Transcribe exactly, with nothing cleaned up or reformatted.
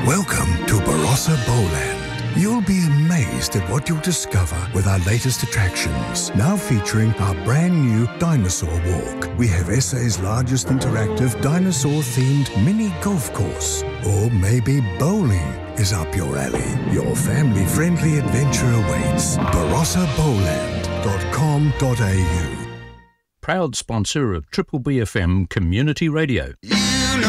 Welcome to Barossa Bowland. You'll be amazed at what you'll discover with our latest attractions. Now featuring our brand new Dinosaur Walk. We have S A's largest interactive dinosaur-themed mini golf course. Or maybe bowling is up your alley. Your family-friendly adventure awaits. barossa bowland dot com dot a u. Proud sponsor of Triple B F M Community Radio. You